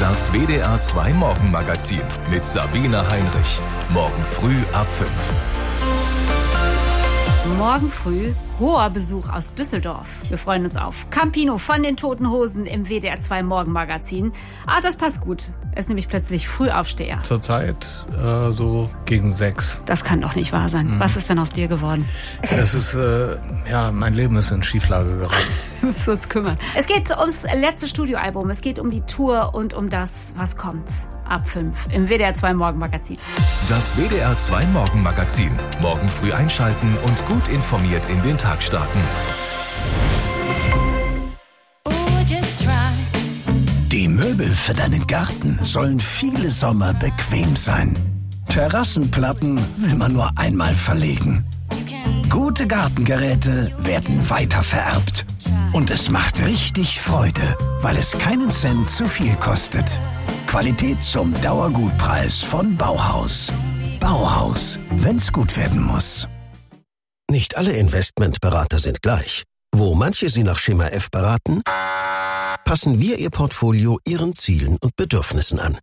Das WDR 2 Morgenmagazin mit Sabine Heinrich. Morgen früh ab 5. Morgen früh hoher Besuch aus Düsseldorf. Wir freuen uns auf Campino von den Toten Hosen im WDR 2 Morgenmagazin. Das passt gut. Er ist nämlich plötzlich Frühaufsteher. Zurzeit so gegen 6. Das kann doch nicht wahr sein. Was ist denn aus dir geworden? Das ist, mein Leben ist in Schieflage geraten. Wir müssen uns kümmern. Es geht ums letzte Studioalbum. Es geht um die Tour und um das, was kommt. Ab 5 im WDR 2 Morgenmagazin. Das WDR 2 Morgenmagazin. Morgen früh einschalten und gut informiert in den Tag starten. Die Möbel für deinen Garten sollen viele Sommer bequem sein. Terrassenplatten will man nur einmal verlegen. Gute Gartengeräte werden weitervererbt. Und es macht richtig Freude, weil es keinen Cent zu viel kostet. Qualität zum Dauergutpreis von Bauhaus. Bauhaus, wenn's gut werden muss. Nicht alle Investmentberater sind gleich. Wo manche Sie nach Schema F beraten, passen wir Ihr Portfolio Ihren Zielen und Bedürfnissen an.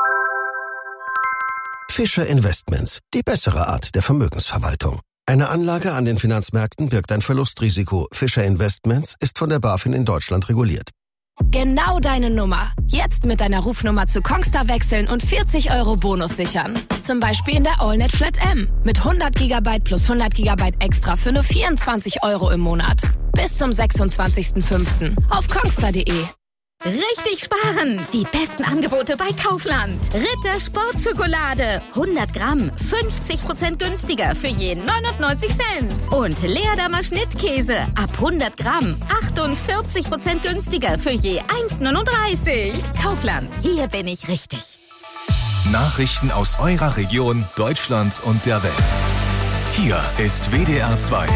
Fischer Investments, die bessere Art der Vermögensverwaltung. Eine Anlage an den Finanzmärkten birgt ein Verlustrisiko. Fischer Investments ist von der BaFin in Deutschland reguliert. Genau deine Nummer. Jetzt mit deiner Rufnummer zu Kongstar wechseln und 40 € Bonus sichern. Zum Beispiel in der AllNet Flat M. Mit 100 GB plus 100 GB extra für nur 24 € im Monat. Bis zum 26.05. auf kongstar.de. Richtig sparen! Die besten Angebote bei Kaufland. Ritter Sportschokolade. 100 Gramm, 50% günstiger für je 99 Cent. Und Leerdammer Schnittkäse. Ab 100 Gramm, 48% günstiger für je 1,39. Kaufland, hier bin ich richtig. Nachrichten aus eurer Region, Deutschland und der Welt. Hier ist WDR 2.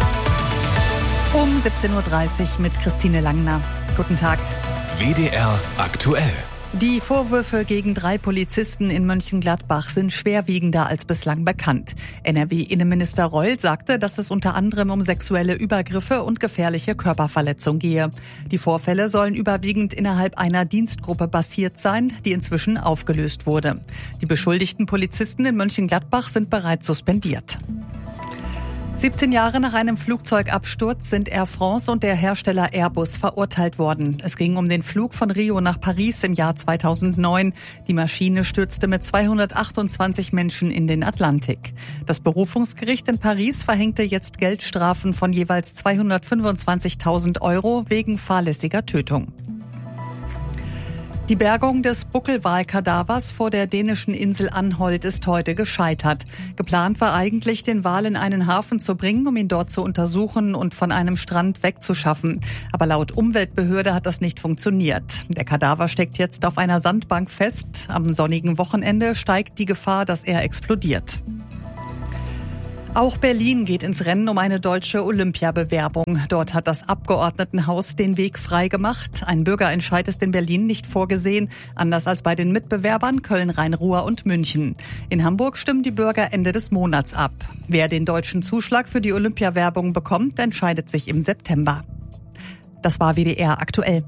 Um 17.30 Uhr mit Christine Langner. Guten Tag. WDR aktuell. Die Vorwürfe gegen 3 Polizisten in Mönchengladbach sind schwerwiegender als bislang bekannt. NRW-Innenminister Reul sagte, dass es unter anderem um sexuelle Übergriffe und gefährliche Körperverletzung gehe. Die Vorfälle sollen überwiegend innerhalb einer Dienstgruppe passiert sein, die inzwischen aufgelöst wurde. Die beschuldigten Polizisten in Mönchengladbach sind bereits suspendiert. 17 Jahre nach einem Flugzeugabsturz sind Air France und der Hersteller Airbus verurteilt worden. Es ging um den Flug von Rio nach Paris im Jahr 2009. Die Maschine stürzte mit 228 Menschen in den Atlantik. Das Berufungsgericht in Paris verhängte jetzt Geldstrafen von jeweils 225.000 € wegen fahrlässiger Tötung. Die Bergung des Buckelwal-Kadavers vor der dänischen Insel Anholt ist heute gescheitert. Geplant war eigentlich, den Wal in einen Hafen zu bringen, um ihn dort zu untersuchen und von einem Strand wegzuschaffen. Aber laut Umweltbehörde hat das nicht funktioniert. Der Kadaver steckt jetzt auf einer Sandbank fest. Am sonnigen Wochenende steigt die Gefahr, dass er explodiert. Auch Berlin geht ins Rennen um eine deutsche Olympiabewerbung. Dort hat das Abgeordnetenhaus den Weg frei gemacht. Ein Bürgerentscheid ist in Berlin nicht vorgesehen, anders als bei den Mitbewerbern Köln, Rhein-Ruhr und München. In Hamburg stimmen die Bürger Ende des Monats ab. Wer den deutschen Zuschlag für die Olympiawerbung bekommt, entscheidet sich im September. Das war WDR aktuell.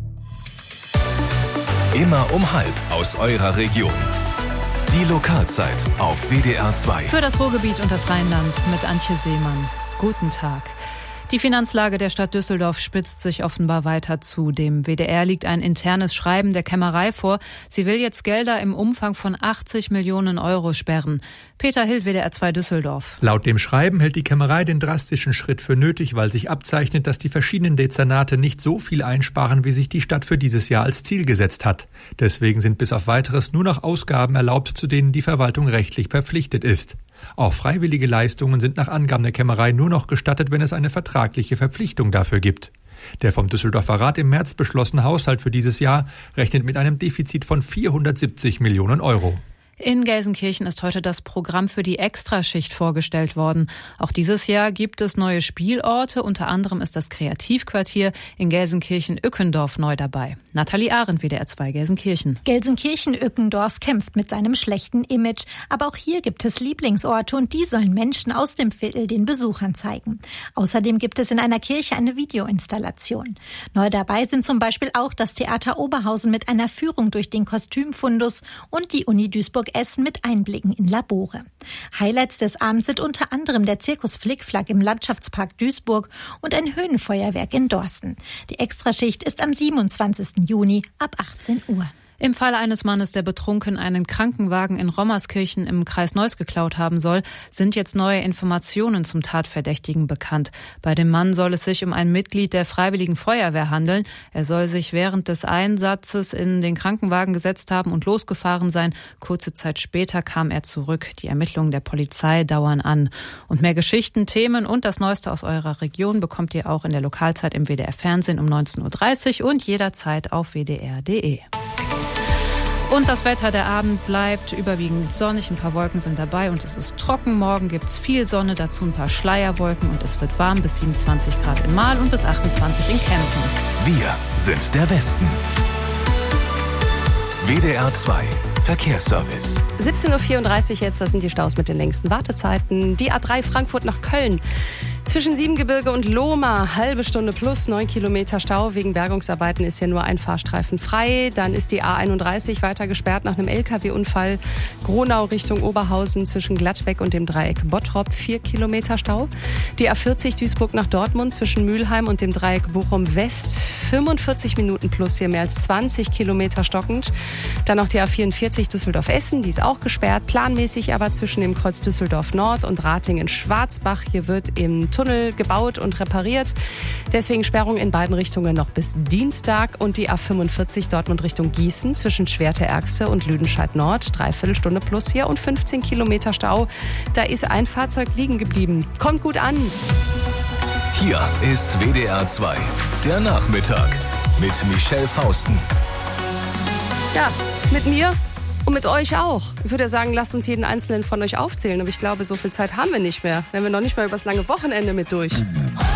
Immer um 12:30 aus eurer Region. Die Lokalzeit auf WDR 2. Für das Ruhrgebiet und das Rheinland mit Antje Seemann. Guten Tag. Die Finanzlage der Stadt Düsseldorf spitzt sich offenbar weiter zu. Dem WDR liegt ein internes Schreiben der Kämmerei vor. Sie will jetzt Gelder im Umfang von 80 Millionen € sperren. Peter Hild, WDR 2 Düsseldorf. Laut dem Schreiben hält die Kämmerei den drastischen Schritt für nötig, weil sich abzeichnet, dass die verschiedenen Dezernate nicht so viel einsparen, wie sich die Stadt für dieses Jahr als Ziel gesetzt hat. Deswegen sind bis auf Weiteres nur noch Ausgaben erlaubt, zu denen die Verwaltung rechtlich verpflichtet ist. Auch freiwillige Leistungen sind nach Angaben der Kämmerei nur noch gestattet, wenn es eine vertragliche Verpflichtung dafür gibt. Der vom Düsseldorfer Rat im März beschlossene Haushalt für dieses Jahr rechnet mit einem Defizit von 470 Millionen €. In Gelsenkirchen ist heute das Programm für die Extraschicht vorgestellt worden. Auch dieses Jahr gibt es neue Spielorte. Unter anderem ist das Kreativquartier in Gelsenkirchen-Ückendorf neu dabei. Nathalie Arendt, WDR 2 Gelsenkirchen. Gelsenkirchen-Ückendorf kämpft mit seinem schlechten Image. Aber auch hier gibt es Lieblingsorte und die sollen Menschen aus dem Viertel den Besuchern zeigen. Außerdem gibt es in einer Kirche eine Videoinstallation. Neu dabei sind zum Beispiel auch das Theater Oberhausen mit einer Führung durch den Kostümfundus und die Uni Duisburg-Essen mit Einblicken in Labore. Highlights des Abends sind unter anderem der Zirkus Flickflack im Landschaftspark Duisburg und ein Höhenfeuerwerk in Dorsten. Die Extraschicht ist am 27. Juni ab 18 Uhr. Im Falle eines Mannes, der betrunken einen Krankenwagen in Rommerskirchen im Kreis Neuss geklaut haben soll, sind jetzt neue Informationen zum Tatverdächtigen bekannt. Bei dem Mann soll es sich um ein Mitglied der Freiwilligen Feuerwehr handeln. Er soll sich während des Einsatzes in den Krankenwagen gesetzt haben und losgefahren sein. Kurze Zeit später kam er zurück. Die Ermittlungen der Polizei dauern an. Und mehr Geschichten, Themen und das Neueste aus eurer Region bekommt ihr auch in der Lokalzeit im WDR Fernsehen um 19.30 Uhr und jederzeit auf wdr.de. Und das Wetter, der Abend bleibt überwiegend sonnig, ein paar Wolken sind dabei und es ist trocken. Morgen gibt es viel Sonne, dazu ein paar Schleierwolken und es wird warm bis 27 Grad in Mahl und bis 28 in Kempten. Wir sind der Westen. WDR 2 Verkehrsservice. 17.34 Uhr jetzt, das sind die Staus mit den längsten Wartezeiten. Die A3 Frankfurt nach Köln. Zwischen Siebengebirge und Lohmar, halbe Stunde plus 9 Kilometer Stau. Wegen Bergungsarbeiten ist hier nur ein Fahrstreifen frei. Dann ist die A31 weiter gesperrt nach einem LKW-Unfall. Gronau Richtung Oberhausen zwischen Gladbeck und dem Dreieck Bottrop, 4 Kilometer Stau. Die A40 Duisburg nach Dortmund zwischen Mülheim und dem Dreieck Bochum West, 45 Minuten plus, hier mehr als 20 Kilometer stockend. Dann noch die A44 Düsseldorf-Essen, die ist auch gesperrt. Planmäßig aber zwischen dem Kreuz Düsseldorf Nord und Ratingen-Schwarzbach. Hier wird im Tunnel gebaut und repariert. Deswegen Sperrung in beiden Richtungen noch bis Dienstag. Und die A45 Dortmund Richtung Gießen zwischen Schwerte-Ergste und Lüdenscheid Nord. 3/4 Stunde plus hier und 15 Kilometer Stau. Da ist ein Fahrzeug liegen geblieben. Kommt gut an. Hier ist WDR 2, der Nachmittag mit Michelle Fausten. Ja, mit mir. Und mit euch auch. Ich würde sagen, lasst uns jeden einzelnen von euch aufzählen. Aber ich glaube, so viel Zeit haben wir nicht mehr. Wenn wir noch nicht mal übers lange Wochenende mit durch.